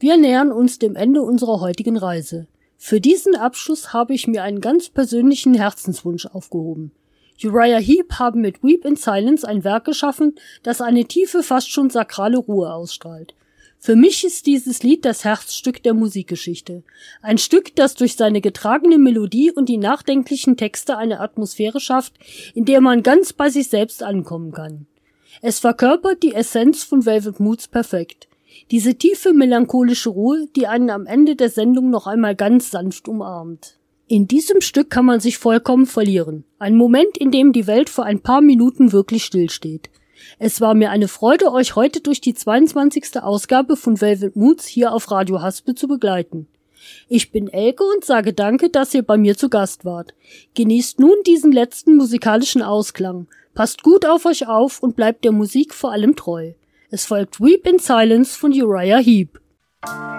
Wir nähern uns dem Ende unserer heutigen Reise. Für diesen Abschluss habe ich mir einen ganz persönlichen Herzenswunsch aufgehoben. Uriah Heep haben mit Weep in Silence ein Werk geschaffen, das eine tiefe, fast schon sakrale Ruhe ausstrahlt. Für mich ist dieses Lied das Herzstück der Musikgeschichte. Ein Stück, das durch seine getragene Melodie und die nachdenklichen Texte eine Atmosphäre schafft, in der man ganz bei sich selbst ankommen kann. Es verkörpert die Essenz von Velvet Moods perfekt. Diese tiefe, melancholische Ruhe, die einen am Ende der Sendung noch einmal ganz sanft umarmt. In diesem Stück kann man sich vollkommen verlieren. Ein Moment, in dem die Welt für ein paar Minuten wirklich stillsteht. Es war mir eine Freude, euch heute durch die 22. Ausgabe von Velvet Moods hier auf Radio Haspe zu begleiten. Ich bin Elke und sage danke, dass ihr bei mir zu Gast wart. Genießt nun diesen letzten musikalischen Ausklang. Passt gut auf euch auf und bleibt der Musik vor allem treu. Es folgt Weep in Silence von Uriah Heep.